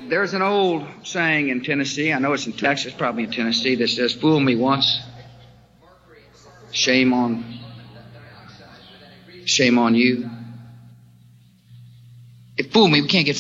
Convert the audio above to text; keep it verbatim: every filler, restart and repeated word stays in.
There's an old saying in Tennessee, I know it's in Texas, probably in Tennessee, that says, fool me once, shame on, shame on you. If fool me, we can't get